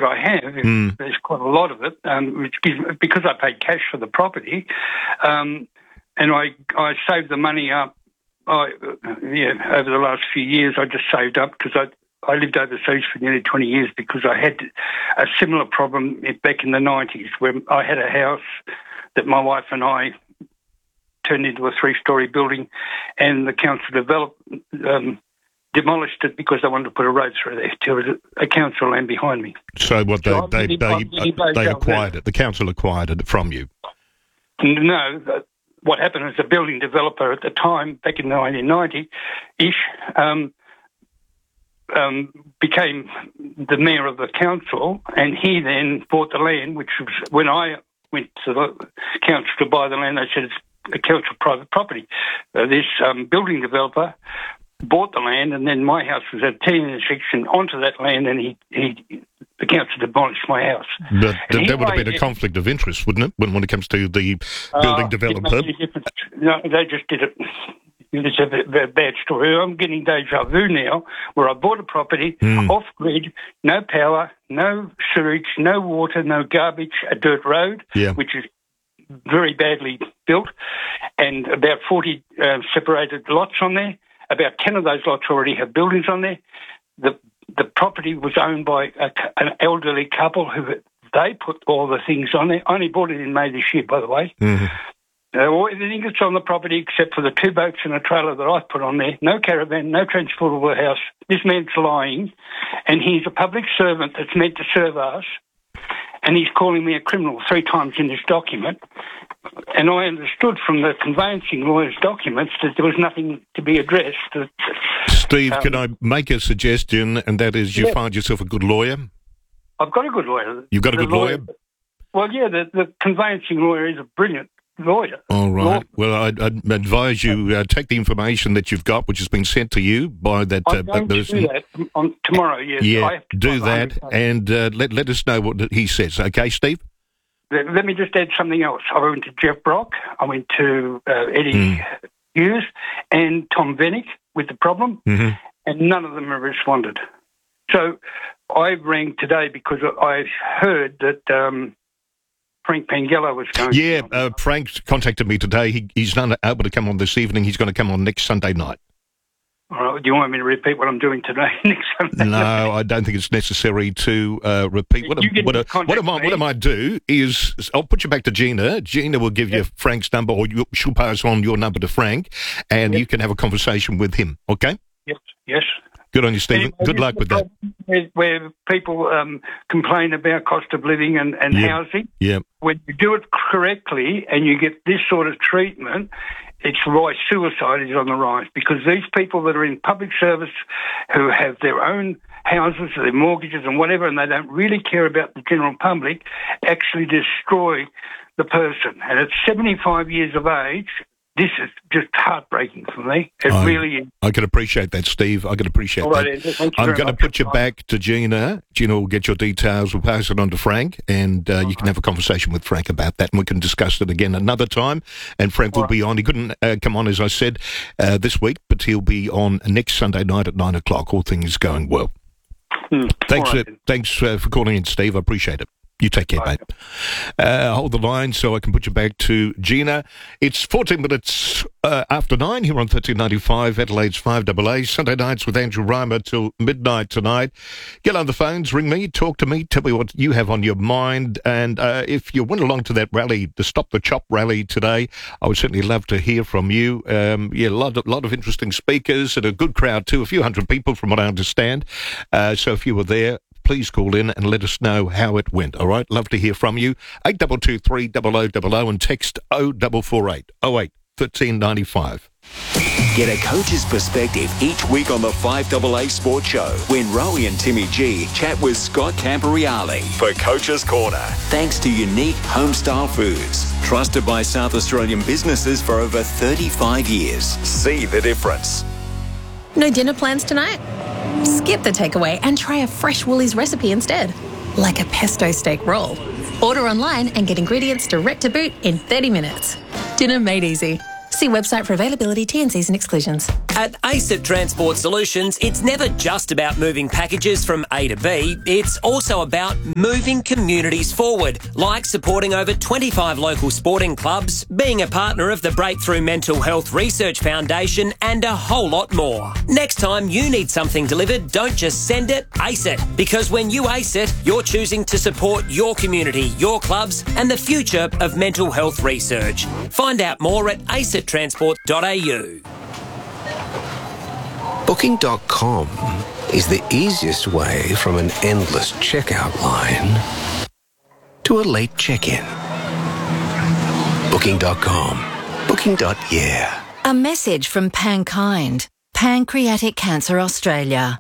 I have, there's quite a lot of it, which gives, because I paid cash for the property, and I saved the money up. Over the last few years, I just saved up because I lived overseas for nearly 20 years because I had a similar problem back in the 90s where I had a house that my wife and I turned into a 3-storey building, and the council demolished it because they wanted to put a road through there. There was a council land behind me. So what they acquired it? The council acquired it from you? No. What happened is the building developer at the time, back in 1990-ish, became the mayor of the council, and he then bought the land, which was when I went to the council to buy the land, they said it's a council private property. This building developer bought the land, and then my house was at a T-intersection onto that land, and the council demolished my house. But that would have been a conflict of interest, wouldn't it, when it comes to the building developer? No, they just did it. It's a bad story. I'm getting deja vu now, where I bought a property off-grid, no power, no sewage, no water, no garbage, a dirt road, which is very badly built, and about 40 separated lots on there. About 10 of those lots already have buildings on there. The property was owned by an elderly couple who they put all the things on there. I only bought it in May this year, by the way. Everything that's on the property except for the 2 boats and a trailer that I've put on there. No caravan, no transportable house. This man's lying, and he's a public servant that's meant to serve us, and he's calling me a criminal 3 times in this document. And I understood from the conveyancing lawyer's documents that there was nothing to be addressed. Steve, can I make a suggestion, and that is you find yourself a good lawyer? I've got a good lawyer. You've got a good lawyer? Well, yeah, the conveyancing lawyer is a brilliant lawyer. All right. Well, I'd advise you take the information that you've got, which has been sent to you by that person. I'm going to do that tomorrow, yes. Yeah, do that, and let us know what he says. Okay, Steve? Let me just add something else. I went to Jeff Brock, I went to Eddie Hughes and Tom Vennick with the problem, and none of them have responded. So I rang today because I heard that Frank Pengello was going to... Frank contacted me today. He's not able to come on this evening. He's going to come on next Sunday night. All right, do you want me to repeat what I'm doing today next Sunday? No, I don't think it's necessary to repeat. What I might do is I'll put you back to Gina. Gina will give you Frank's number, or she'll pass on your number to Frank, and you can have a conversation with him, okay? Yes. Good on you, Stephen. Good luck with that. Where people complain about cost of living and housing. Yeah. When you do it correctly and you get this sort of treatment, it's why suicide is on the rise, because these people that are in public service who have their own houses, their mortgages and whatever, and they don't really care about the general public, actually destroy the person. And at 75 years of age, this is just heartbreaking for me. It really is. I can appreciate that, Steve. I can appreciate that. I'm going to put you back to Gina. Gina will get your details. We'll pass it on to Frank, and you can have a conversation with Frank about that, and we can discuss it again another time. And Frank will be on. He couldn't come on, as I said, this week, but he'll be on next Sunday night at 9 o'clock. All things going well. Thanks for calling in, Steve. I appreciate it. You take care, mate. Hold the line so I can put you back to Gina. It's 14 minutes after 9 here on 1395, Adelaide's 5AA. Sunday nights with Andrew Reimer till midnight tonight. Get on the phones, ring me, talk to me, tell me what you have on your mind. And if you went along to that rally, the Stop the Chop rally today, I would certainly love to hear from you. A lot of interesting speakers and a good crowd too, a few hundred people from what I understand. So if you were there, please call in and let us know how it went, all right? Love to hear from you. 8223 0000 and text 0448 08 1395. Get a coach's perspective each week on the 5AA Sports Show when Rowie and Timmy G chat with Scott Camporeale for Coach's Corner. Thanks to Unique Homestyle Foods, trusted by South Australian businesses for over 35 years. See the difference. No dinner plans tonight? Skip the takeaway and try a fresh Woolies recipe instead, like a pesto steak roll. Order online and get ingredients direct to boot in 30 minutes. Dinner made easy. See website for availability, T&Cs and exclusions. At ACET Transport Solutions, it's never just about moving packages from A to B. It's also about moving communities forward, like supporting over 25 local sporting clubs, being a partner of the Breakthrough Mental Health Research Foundation, and a whole lot more. Next time you need something delivered, don't just send it, ACE it. Because when you ACE it, you're choosing to support your community, your clubs, and the future of mental health research. Find out more at acetransport.au. Booking.com is the easiest way from an endless checkout line to a late check-in. Booking.com. Booking.yeah. A message from Pankind, Pancreatic Cancer Australia.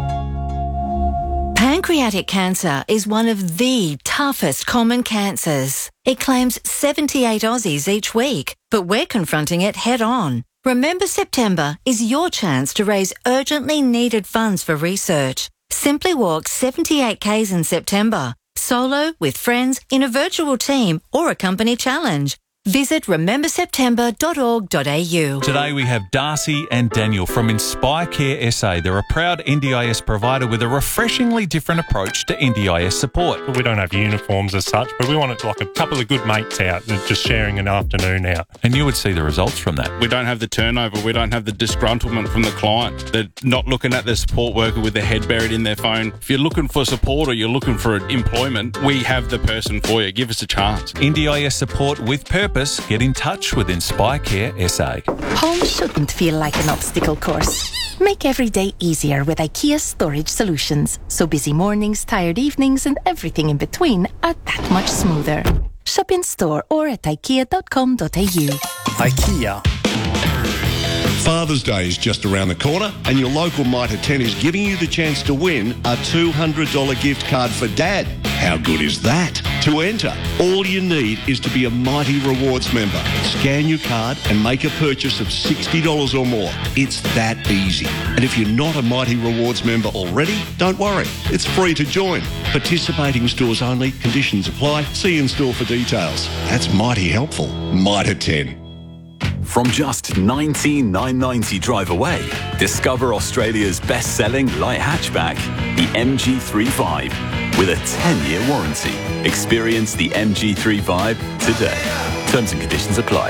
Pancreatic cancer is one of the toughest common cancers. It claims 78 Aussies each week, but we're confronting it head-on. Remember September is your chance to raise urgently needed funds for research. Simply walk 78 Ks in September, solo, with friends, in a virtual team or a company challenge. Visit rememberseptember.org.au. Today we have Darcy and Daniel from Inspire Care SA. They're a proud NDIS provider with a refreshingly different approach to NDIS support. We don't have uniforms as such, but we want it like a couple of good mates out and just sharing an afternoon out. And you would see the results from that. We don't have the turnover. We don't have the disgruntlement from the client. They're not looking at the support worker with their head buried in their phone. If you're looking for support or you're looking for employment, we have the person for you. Give us a chance. NDIS support with purpose. Get in touch with Inspire Care SA. Home shouldn't feel like an obstacle course. Make every day easier with IKEA Storage Solutions, so busy mornings, tired evenings and everything in between are that much smoother. Shop in store or at ikea.com.au. IKEA. Father's Day is just around the corner and your local Mitre 10 is giving you the chance to win a $200 gift card for Dad. How good is that? To enter, all you need is to be a Mighty Rewards member. Scan your card and make a purchase of $60 or more. It's that easy. And if you're not a Mighty Rewards member already, don't worry. It's free to join. Participating stores only. Conditions apply. See in store for details. That's mighty helpful. Mitre 10. From just $19,990 drive away, discover Australia's best-selling light hatchback, the MG35, with a 10-year warranty. Experience the MG35 today. Terms and conditions apply.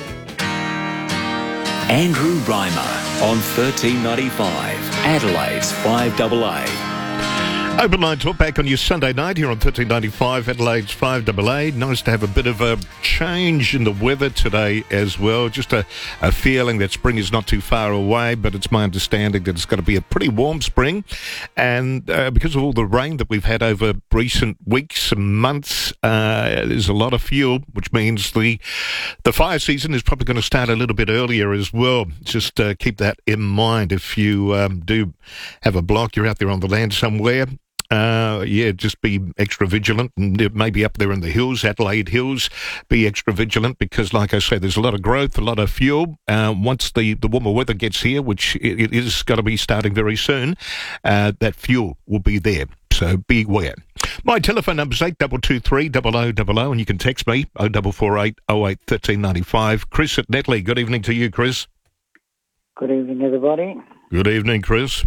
Andrew Reimer on 1395, Adelaide's 5AA. Open line talk back on your Sunday night here on 1395 Adelaide's 5AA. Nice to have a bit of a change in the weather today as well. Just a feeling that spring is not too far away, but it's my understanding that it's going to be a pretty warm spring. And because of all the rain that we've had over recent weeks and months, there's a lot of fuel, which means the fire season is probably going to start a little bit earlier as well. Just keep that in mind if you do have a block, you're out there on the land somewhere. Just be extra vigilant, and maybe up there in the hills, Adelaide Hills, be extra vigilant because, like I say, there's a lot of growth, a lot of fuel. Once the warmer weather gets here, which it is going to be starting very soon, that fuel will be there. So beware. My telephone number is 8223 0000, and you can text me 0448 08 1395. Chris at Netley. Good evening to you, Chris. Good evening, everybody. Good evening, Chris.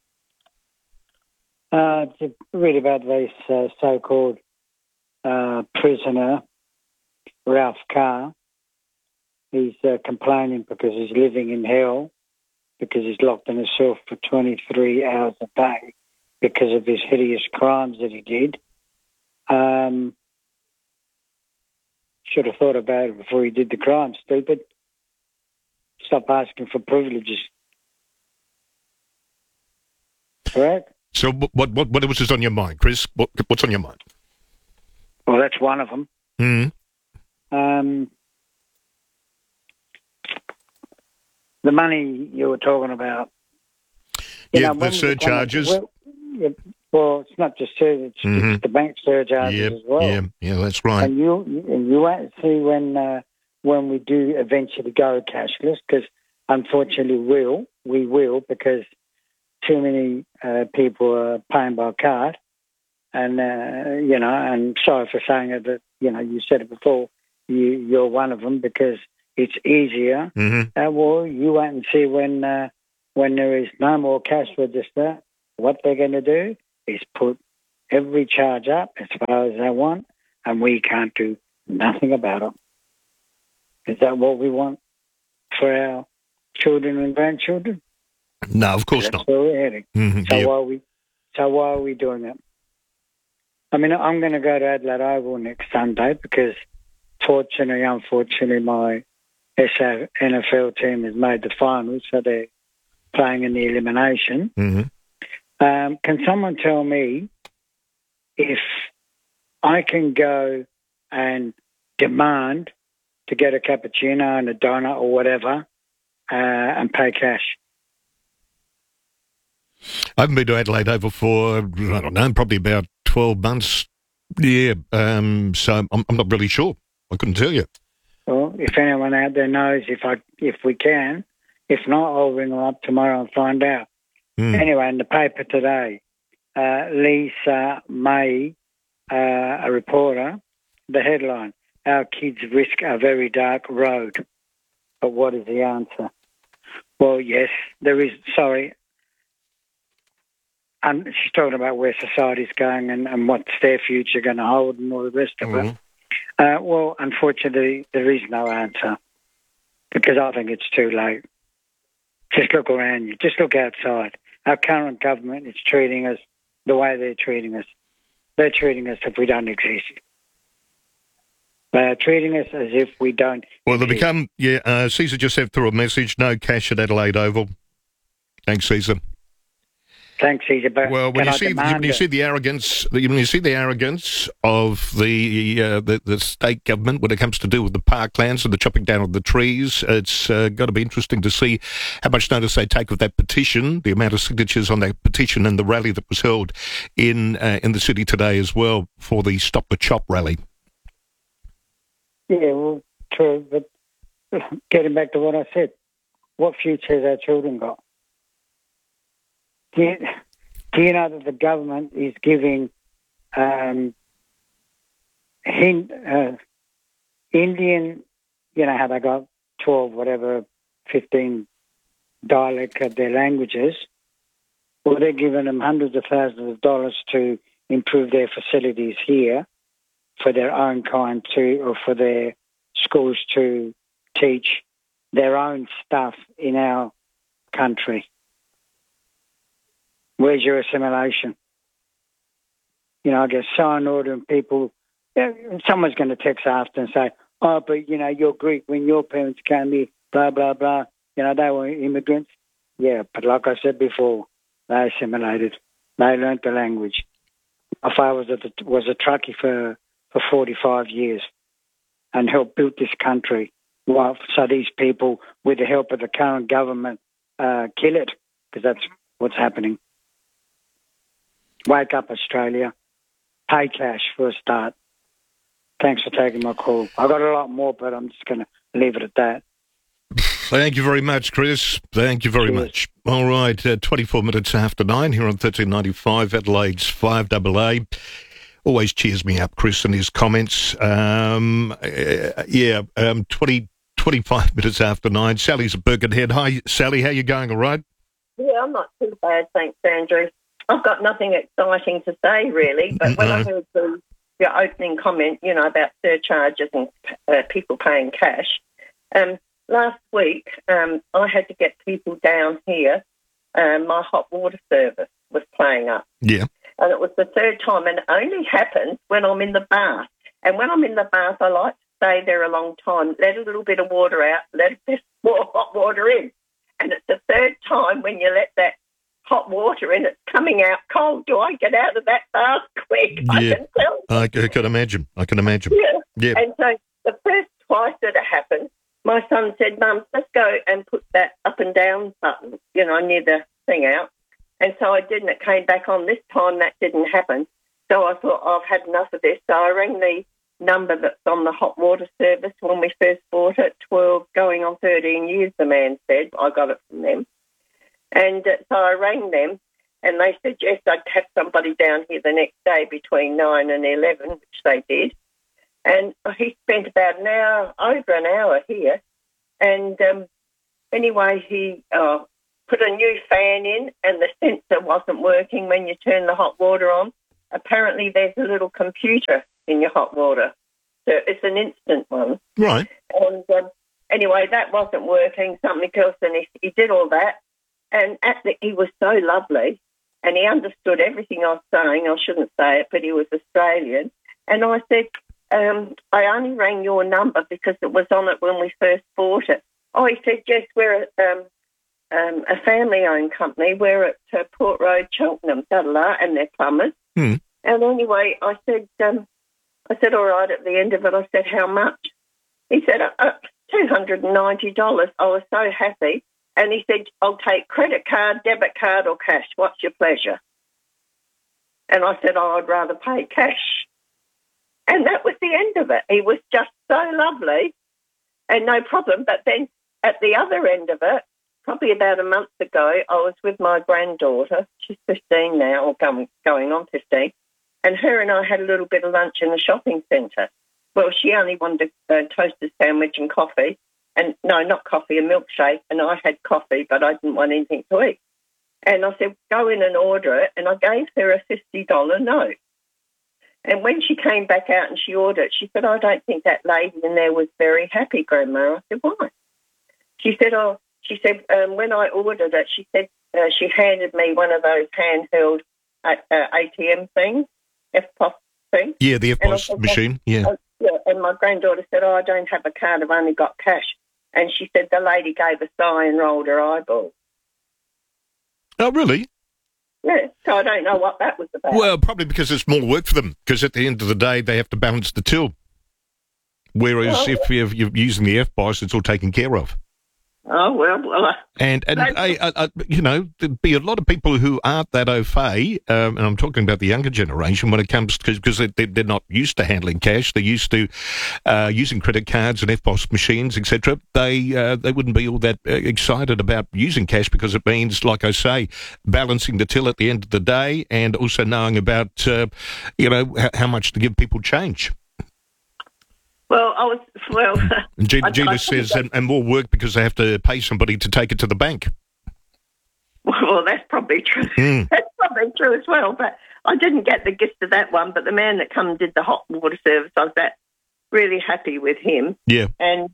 To read about this so-called prisoner, Ralph Carr. He's complaining because he's living in hell, because he's locked in a cell for 23 hours a day because of his hideous crimes that he did. Should have thought about it before he did the crime, stupid. Stop asking for privileges. Correct? So what was on your mind, Chris? What's on your mind? Well, that's one of them. The money you were talking about. The surcharges. Well, it's not just it's the bank surcharges as well. Yeah, that's right. And you won't see when we do eventually go cashless, because unfortunately we will because too many people are paying by card, and and sorry for saying it, but you said it before. You're one of them because it's easier. Well, you wait and see when there is no more cash register, what they're going to do is put every charge up as far as they want, and we can't do nothing about it. Is that what we want for our children and grandchildren? No, of course not. That's where we're heading. So why are we doing it? I mean, I'm going to go to Adelaide Oval next Sunday because, unfortunately, my SA NFL team has made the finals, so they're playing in the elimination. Can someone tell me if I can go and demand to get a cappuccino and a donut or whatever and pay cash? I haven't been to Adelaide Oval for, I don't know, probably about 12 months. Yeah, so I'm not really sure. I couldn't tell you. Well, if anyone out there knows if we can, if not, I'll ring them up tomorrow and find out. Anyway, in the paper today, Lisa May, a reporter, the headline, "Our kids risk a very dark road." But what is the answer? Well, yes, there is, and she's talking about where society's going and what's their future going to hold and all the rest of it. Well, unfortunately, there is no answer because I think it's too late. Just look around you. Just look outside. Our current government is treating us the way they're treating us. They're treating us as if we don't exist. They are treating us as if we don't Well, they become, Caesar just sent through a message, no cash at Adelaide Oval. Thanks, Caesar. Thanks, Caesar. But well, when you see the arrogance, of the state government when it comes to do with the parklands and the chopping down of the trees, it's got to be interesting to see how much notice they take of that petition, the amount of signatures on that petition, and the rally that was held in the city today as well for the Stop the Chop rally. Yeah, well, true. But getting back to what I said, what future has our children got? Do you know that the government is giving Indian, you know how they got 15 dialect of their languages? Well, they're giving them hundreds of thousands of dollars to improve their facilities here for their own kind or for their schools to teach their own stuff in our country. Where's your assimilation? You know, I get sign ordering people. Someone's going to text after and say, "Oh, but you know, you're Greek. When your parents came here, blah blah blah. You know, they were immigrants." Yeah, but like I said before, they assimilated. They learnt the language. My father was a truckie for 45 years and helped build this country. Well, so these people, with the help of the current government, kill it because that's what's happening. Wake up, Australia. Pay cash for a start. Thanks for taking my call. I've got a lot more, but I'm just going to leave it at that. Thank you very much, Chris. Thank you very much. All right, 24 minutes after 9 here on 1395, Adelaide's 5AA. Always cheers me up, Chris, and his comments. 25 minutes after 9. Sally's at Birkenhead. Hi, Sally. How you going? All right? Yeah, I'm not too bad, thanks, Andrew. I've got nothing exciting to say, really, but when I heard your opening comment, you know, about surcharges and people paying cash, last week I had to get people down here. My hot water service was playing up. Yeah. And it was the third time, and it only happens when I'm in the bath. And when I'm in the bath, I like to stay there a long time, let a little bit of water out, let a bit more hot water in. And it's the third time when you let that hot water in, it's coming out cold. Do I get out of that bath quick? Yeah. I can imagine. Yeah. Yeah. And so the first twice that it happened, my son said, "Mum, let's go and put that up and down button, you know, near the thing out." And so I did, and it came back on. This time that didn't happen. So I thought, I've had enough of this. So I rang the number that's on the hot water service when we first bought it, 12, going on 13 years, the man said. I got it from them. And so I rang them, and they said, yes, I'd have somebody down here the next day between 9 and 11, which they did. And he spent about an hour, over an hour here, And anyway, he put a new fan in, and the sensor wasn't working when you turn the hot water on. Apparently, there's a little computer in your hot water. So it's an instant one. Right. And anyway, that wasn't working, something else, and he did all that. And he was so lovely, and he understood everything I was saying. I shouldn't say it, but he was Australian. And I said, I only rang your number because it was on it when we first bought it. Oh, he said, yes, we're a family-owned company. We're at Port Road, Cheltenham, and they're plumbers. And anyway, I said, all right, at the end of it, I said, how much? He said, $290. I was so happy. And he said, I'll take credit card, debit card or cash. What's your pleasure? And I said, I'd rather pay cash. And that was the end of it. He was just so lovely and no problem. But then at the other end of it, probably about a month ago, I was with my granddaughter. She's 15 now, or going on 15. And her and I had a little bit of lunch in the shopping centre. Well, she only wanted a toasted sandwich and coffee. And no, not coffee, a milkshake. And I had coffee, but I didn't want anything to eat. And I said, go in and order it. And I gave her a $50 note. And when she came back out and she ordered it, she said, I don't think that lady in there was very happy, Grandma. I said, why? She said, when I ordered it, she said she handed me one of those handheld ATM things, FPOS thing. Yeah, the FPOS machine, yeah. And my granddaughter said, I don't have a card, I've only got cash. And she said the lady gave a sigh and rolled her eyeball. Oh, really? Yeah, so I don't know what that was about. Well, probably because it's more work for them, because at the end of the day, they have to balance the till. Whereas if you're using the FPOS, it's all taken care of. Oh, well. And you know, there'd be a lot of people who aren't that au fait, and I'm talking about the younger generation when it comes to, because they're not used to handling cash. They're used to using credit cards and FPOS machines, etc. They wouldn't be all that excited about using cash because it means, like I say, balancing the till at the end of the day and also knowing about, how much to give people change. And Gina says, and more work because they have to pay somebody to take it to the bank. Well, that's probably true. That's probably true as well. But I didn't get the gist of that one. But the man that come and did the hot water service, I was really happy with him. Yeah. But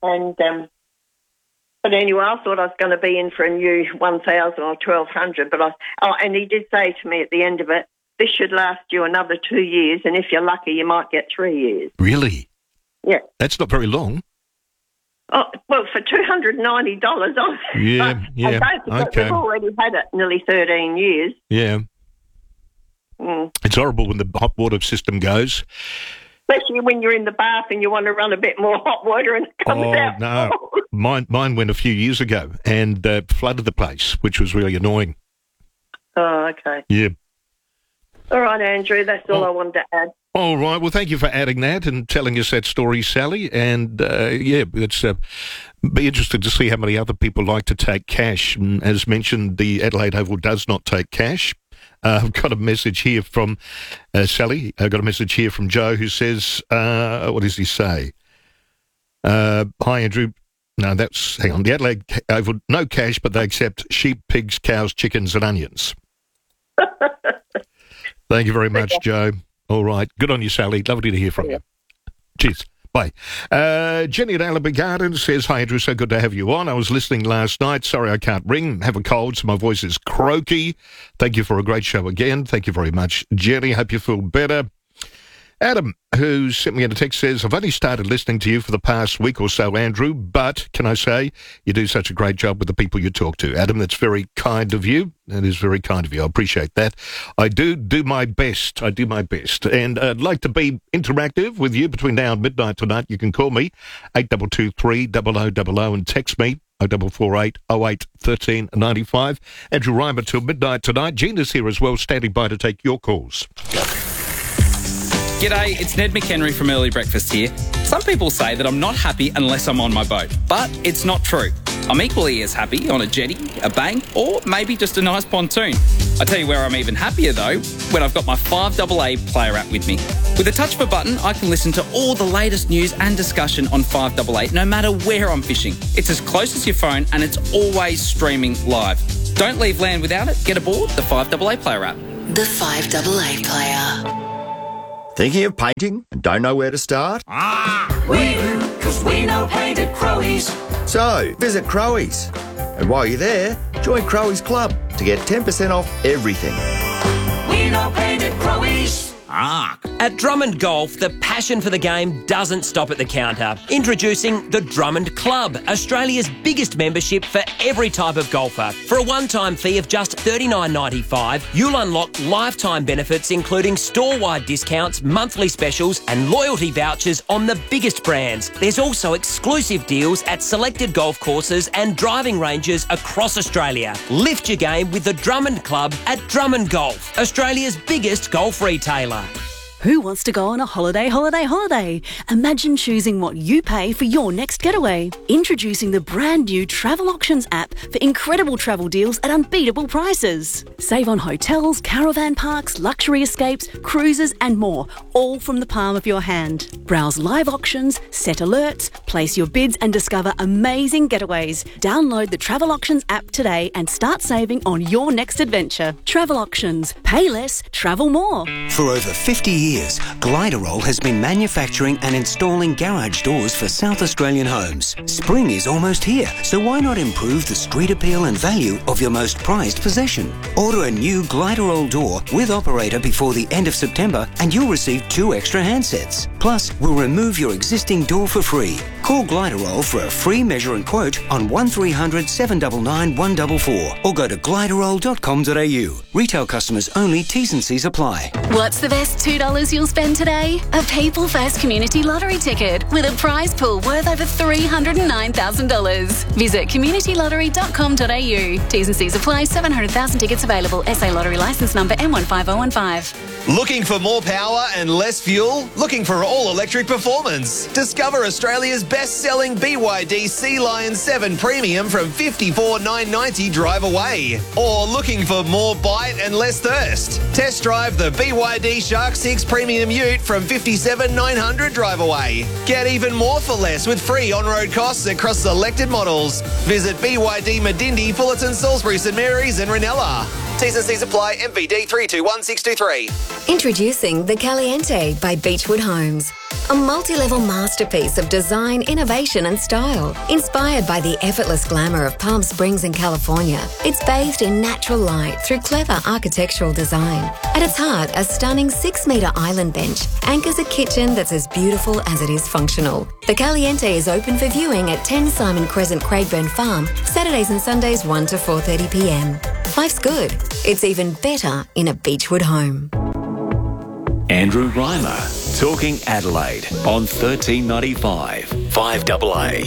anyway, I thought I was going to be in for a new 1,000 or 1,200. And he did say to me at the end of it, this should last you another 2 years, and if you're lucky, you might get 3 years. Really? Yeah. That's not very long. Oh, well, for $290, yeah. Okay. We've already had it nearly 13 years. Yeah. It's horrible when the hot water system goes. Especially when you're in the bath and you want to run a bit more hot water and it comes out. No. Mine went a few years ago and flooded the place, which was really annoying. Oh, okay. Yeah. All right, Andrew, that's all I wanted to add. All right. Well, thank you for adding that and telling us that story, Sally. And, it's be interested to see how many other people like to take cash. And as mentioned, the Adelaide Oval does not take cash. I've got a message here from Sally. I've got a message here from Joe who says, what does he say? Hi, Andrew. No, hang on. The Adelaide Oval, no cash, but they accept sheep, pigs, cows, chickens and onions. Thank you very much, Joe. All right. Good on you, Sally. Lovely to hear from you. Cheers. Bye. Jenny at Allaby Gardens says, hi, Andrew. So good to have you on. I was listening last night. Sorry I can't ring. Have a cold, so my voice is croaky. Thank you for a great show again. Thank you very much, Jenny. Hope you feel better. Adam, who sent me a text, says, I've only started listening to you for the past week or so, Andrew, but can I say you do such a great job with the people you talk to. Adam, that's very kind of you. That is very kind of you. I appreciate that. I do my best. I do my best. And I'd like to be interactive with you between now and midnight tonight. You can call me, 8223 0000, and text me, 0448 08 13 95. Andrew Reimer till midnight tonight. Gina's here as well, standing by to take your calls. G'day, it's Ned McHenry from Early Breakfast here. Some people say that I'm not happy unless I'm on my boat, but it's not true. I'm equally as happy on a jetty, a bank, or maybe just a nice pontoon. I tell you where I'm even happier though, when I've got my 5AA player app with me. With a touch of a button, I can listen to all the latest news and discussion on 5AA no matter where I'm fishing. It's as close as your phone and it's always streaming live. Don't leave land without it. Get aboard the 5AA player app. The 5AA player. Thinking of painting and don't know where to start? We do, because we know paint at Crowies. So, visit Crowies. And while you're there, join Crowies Club to get 10% off everything. We know paint at Crowies. At Drummond Golf, the passion for the game doesn't stop at the counter. Introducing the Drummond Club, Australia's biggest membership for every type of golfer. For a one-time fee of just $39.95, you'll unlock lifetime benefits including store-wide discounts, monthly specials and loyalty vouchers on the biggest brands. There's also exclusive deals at selected golf courses and driving ranges across Australia. Lift your game with the Drummond Club at Drummond Golf, Australia's biggest golf retailer. Who wants to go on a holiday? Imagine choosing what you pay for your next getaway. Introducing the brand new Travel Auctions app for incredible travel deals at unbeatable prices. Save on hotels, caravan parks, luxury escapes, cruises and more, all from the palm of your hand. Browse live auctions, set alerts, place your bids and discover amazing getaways. Download the Travel Auctions app today and start saving on your next adventure. Travel Auctions. Pay less, travel more. For over 50 years, Gliderol has been manufacturing and installing garage doors for South Australian homes. Spring is almost here, so why not improve the street appeal and value of your most prized possession? Order a new Gliderol door with operator before the end of September and you'll receive 2 extra handsets. Plus, we'll remove your existing door for free. Call Gliderol for a free measure and quote on 1300 799 144 or go to gliderol.com.au. Retail customers only, T's and C's apply. What's the best $2 you'll spend today? A People First Community Lottery ticket with a prize pool worth over $309,000. Visit communitylottery.com.au. T's and C's apply. 700,000 tickets available. SA Lottery licence number M15015. Looking for more power and less fuel? Looking for all-electric performance? Discover Australia's best-selling BYD Sea Lion 7 Premium from $54,990 drive away. Or looking for more bite and less thirst? Test drive the BYD Shark 6 Premium Ute from $57,900 drive away. Get even more for less with free on-road costs across selected models. Visit BYD Medindi, Fullerton, Salisbury, St Mary's and Ranella. T's and C's apply. MVD 321623. Introducing the Caliente by Beechwood Homes. A multi-level masterpiece of design, innovation and style. Inspired by the effortless glamour of Palm Springs in California, it's bathed in natural light through clever architectural design. At its heart, a stunning 6-metre island bench anchors a kitchen that's as beautiful as it is functional. The Caliente is open for viewing at 10 Simon Crescent, Craigburn Farm, Saturdays and Sundays 1 to 4:30 p.m. Life's good. It's even better in a Beechwood home. Andrew Reimer, Talking Adelaide on 1395 5AA.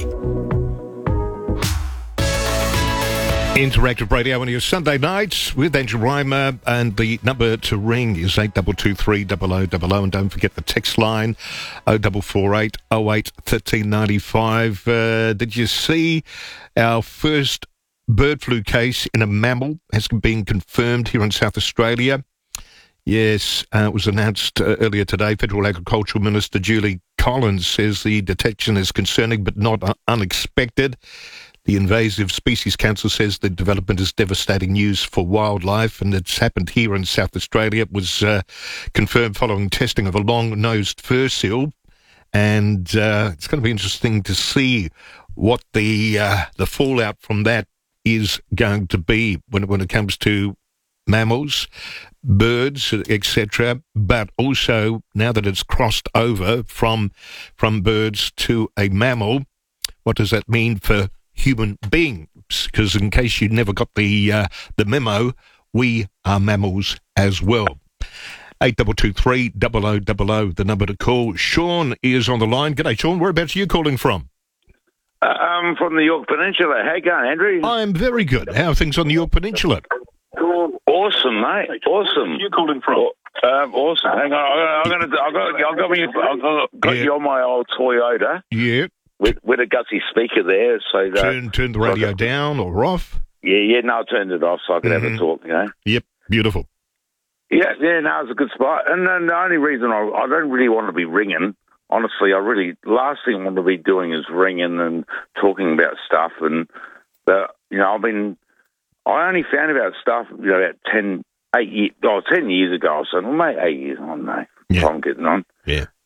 Interactive radio on your Sunday nights with Andrew Reimer, and the number to ring is 8223 0000, and don't forget the text line 0448 08 1395. Did you see our first bird flu case in a mammal has been confirmed here in South Australia? Yes, it was announced earlier today. Federal Agricultural Minister Julie Collins says the detection is concerning but not unexpected. The Invasive Species Council says the development is devastating news for wildlife, and it's happened here in South Australia. It was confirmed following testing of a long-nosed fur seal, and it's going to be interesting to see what the fallout from that is going to be when it comes to mammals, birds, etc. But also, now that it's crossed over from birds to a mammal, what does that mean for human beings? Because in case you never got the memo, we are mammals as well. 8223 0000, the number to call. Sean is on the line. G'day, Sean. Whereabouts are you calling from? I'm from the Yorke Peninsula. How you going, Andrew? I'm very good. How are things on the Yorke Peninsula? Awesome, mate. Awesome. You calling from? Awesome. Hang on, I've got you on my old Toyota. Yeah. with a gutsy speaker there. So turn the radio down or off. Yeah. No, I turned it off so I could have a talk. Yep, beautiful. Yeah. No, it's a good spot. And then the only reason I don't really want to be ringing. Honestly, last thing I want to be doing is ringing and talking about stuff. And I only found about stuff, about 10 years ago. So, mate, 8 years on, mate. Yeah. I'm getting on. Yeah.